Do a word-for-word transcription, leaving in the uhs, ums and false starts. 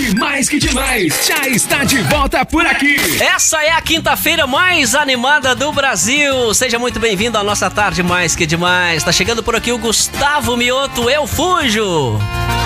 Tarde Mais Que Demais já está de volta por aqui. Essa é a quinta-feira mais animada do Brasil. Seja muito bem-vindo à nossa Tarde Mais Que Demais. Tá chegando por aqui o Gustavo Mioto, eu fujo.